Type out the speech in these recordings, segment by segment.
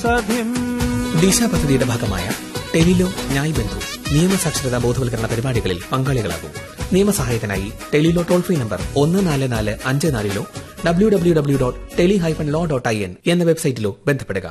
ദിശ പദ്ധതിയുടെ ഭാഗമായ ടെലിലോ ന്യായ് ബന്ധു നിയമസാക്ഷരതാ ബോധവൽക്കരണ പരിപാടികളിൽ പങ്കാളികളാകും. നിയമസഹായത്തിനായി Tele-Law toll free number 1445 www.teli-law.in എന്ന വെബ്സൈറ്റിലോ ബന്ധപ്പെടുക.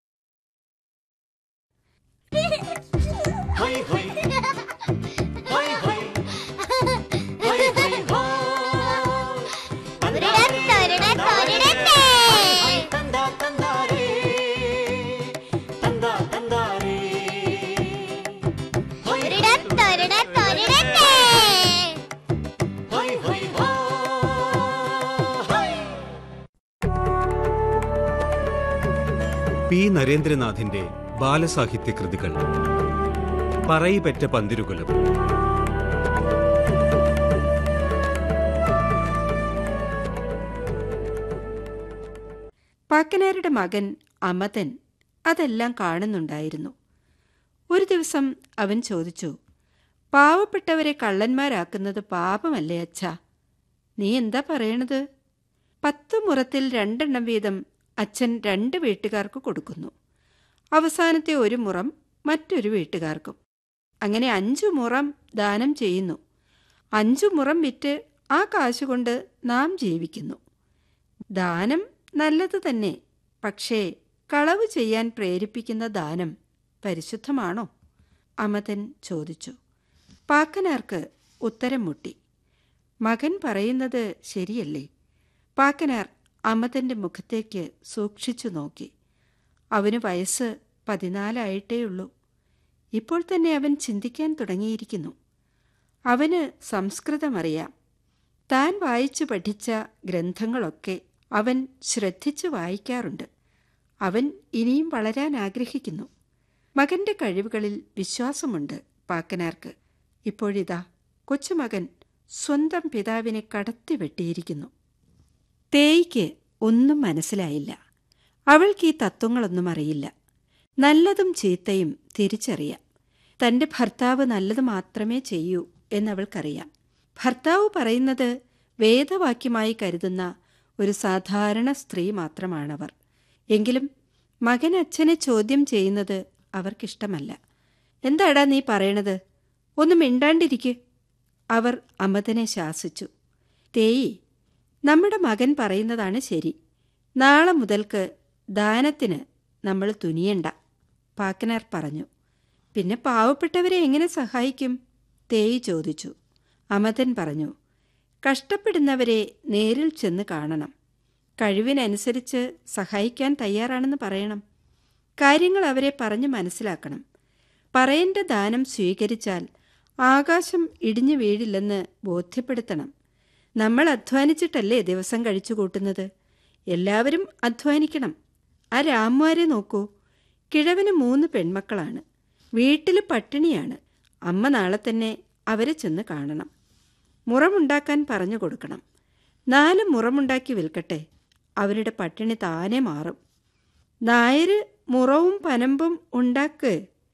പി നരേന്ദ്രനാഥിന്റെ ബാലസാഹിത്യ കൃതികൾ. പറയിപെറ്റ പന്തിരുകുലം. പാക്കനാരുടെ മകൻ അമതൻ അതെല്ലാം കാണുന്നുണ്ടായിരുന്നു. ഒരു ദിവസം അവൻ ചോദിച്ചു, പാവപ്പെട്ടവരെ കള്ളന്മാരാക്കുന്നത് പാപമല്ലേ അച്ഛാ? നീ എന്താ പറയണത്? 10 മുറത്തിൽ 2 വീതം അച്ഛൻ 2 വീട്ടുകാർക്ക് കൊടുക്കുന്നു. അവസാനത്തെ 1 മുറം മറ്റൊരു വീട്ടുകാർക്കും. അങ്ങനെ 5 മുറം ദാനം ചെയ്യുന്നു. 5 മുറം വിറ്റ് ആ കാശുകൊണ്ട് നാം ജീവിക്കുന്നു. ദാനം നല്ലത് തന്നെ. പക്ഷേ കളവ് ചെയ്യാൻ പ്രേരിപ്പിക്കുന്ന ദാനം പരിശുദ്ധമാണോ? അമതൻ ചോദിച്ചു. പാക്കനാർക്ക് ഉത്തരം മുട്ടി. മകൻ പറയുന്നത് ശരിയല്ലേ? പാക്കനാർ അമതന്റെ മുഖത്തേക്ക് സൂക്ഷിച്ചു നോക്കി. അവന് വയസ്സ് 14 ആയിട്ടേയുള്ളൂ. ഇപ്പോൾ തന്നെ അവൻ ചിന്തിക്കാൻ തുടങ്ങിയിരിക്കുന്നു. അവന് സംസ്കൃതമറിയാം. താൻ വായിച്ചു പഠിച്ച ഗ്രന്ഥങ്ങളൊക്കെ അവൻ ശ്രദ്ധിച്ചു വായിക്കാറുണ്ട്. അവൻ ഇനിയും വളരാൻ ആഗ്രഹിക്കുന്നു. മകന്റെ കഴിവുകളിൽ വിശ്വാസമുണ്ട് പാക്കനാർക്ക്. ഇപ്പോഴിതാ കൊച്ചുമകൻ സ്വന്തം പിതാവിനെ കടത്തി വെട്ടിയിരിക്കുന്നു. തേയിക്ക് ഒന്നും മനസ്സിലായില്ല. അവൾക്ക് ഈ തത്വങ്ങളൊന്നും അറിയില്ല. നല്ലതും ചീത്തയും തിരിച്ചറിയാം. തൻ്റെ ഭർത്താവ് നല്ലത് മാത്രമേ ചെയ്യൂ എന്നവൾക്കറിയാം. ഭർത്താവ് പറയുന്നത് വേദവാക്യമായി കരുതുന്ന ഒരു സാധാരണ സ്ത്രീ മാത്രമാണവർ. എങ്കിലും മകൻ അച്ഛനെ ചോദ്യം ചെയ്യുന്നത് അവർക്കിഷ്ടമല്ല. എന്താടാ നീ പറയണത്? ഒന്ന് മിണ്ടാണ്ടിരിക്ക്. അവർ അമതനെ ശാസിച്ചു. തേയി, നമ്മുടെ മകൻ പറയുന്നതാണ് ശരി. നാളെ മുതൽക്ക് ദാനത്തിന് നമ്മൾ തുനിയണ്ട, പാക്കനാർ പറഞ്ഞു. പിന്നെ പാവപ്പെട്ടവരെ എങ്ങനെ സഹായിക്കും? തേയി ചോദിച്ചു. അമതൻ പറഞ്ഞു, കഷ്ടപ്പെടുന്നവരെ നേരിൽ ചെന്ന് കാണണം. കഴിവിനനുസരിച്ച് സഹായിക്കാൻ തയ്യാറാണെന്ന് പറയണം. കാര്യങ്ങൾ അവരെ പറഞ്ഞു മനസ്സിലാക്കണം. പറയേണ്ട ദാനം സ്വീകരിച്ചാൽ ആകാശം ഇടിഞ്ഞു വീഴില്ലെന്ന് ബോധ്യപ്പെടുത്തണം. നമ്മൾ അധ്വാനിച്ചിട്ടല്ലേ ദിവസം കഴിച്ചു കൂട്ടുന്നത്? എല്ലാവരും അധ്വാനിക്കണം. ആ രാമുമാരെ നോക്കൂ. കിഴവന് 3 പെൺമക്കളാണ്. വീട്ടിൽ പട്ടിണിയാണ്. അമ്മ നാളെ തന്നെ അവരെ ചെന്ന് കാണണം. മുറമുണ്ടാക്കാൻ പറഞ്ഞു കൊടുക്കണം. 4 മുറമുണ്ടാക്കി വിൽക്കട്ടെ. അവരുടെ പട്ടിണി താനെ മാറും. നായര് മുറവും പനമ്പും ഉണ്ടാക്ക്.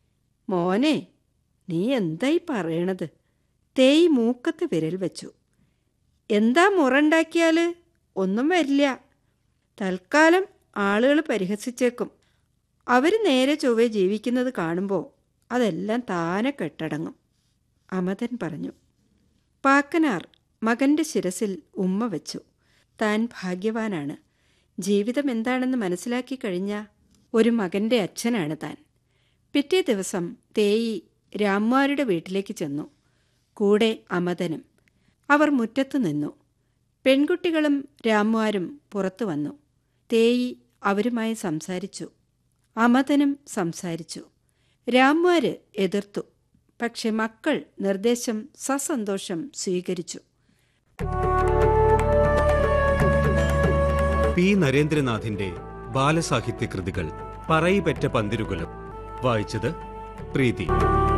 മോനെ, നീ എന്തായി പറയണത്? തേയി മൂക്കത്ത് വിരൽ വെച്ചു. എന്താ മുറണ്ടാക്കിയാൽ? ഒന്നും വരില്ല. തൽക്കാലം ആളുകൾ പരിഹസിച്ചേക്കും. അവർ നേരെ ചൊവ്വേ ജീവിക്കുന്നത് കാണുമ്പോൾ അതെല്ലാം താനെ കെട്ടടങ്ങും, അമതൻ പറഞ്ഞു. പാക്കനാർ മകൻ്റെ ശിരസിൽ ഉമ്മ വെച്ചു. താൻ ഭാഗ്യവാനാണ്. ജീവിതം എന്താണെന്ന് മനസ്സിലാക്കി കഴിഞ്ഞ ഒരു മകൻ്റെ അച്ഛനാണ് താൻ. പിറ്റേ ദിവസം തേയി രാമുമാരുടെ വീട്ടിലേക്ക് ചെന്നു. കൂടെ അമതനും. അവർ മുറ്റത്തു നിന്നു. പെൺകുട്ടികളും രാമുമാരും പുറത്തു വന്നു. തേയി അവരുമായി സംസാരിച്ചു. അമതനും സംസാരിച്ചു. രാമുമാര് എതിർത്തു. പക്ഷെ മക്കൾ നിർദ്ദേശം സസന്തോഷം സ്വീകരിച്ചു. പി നരേന്ദ്രനാഥിന്റെ ബാലസാഹിത്യ കൃതികൾ. പറയിപെറ്റ പന്തിരുകുലം. വായിച്ചത് പ്രീതി.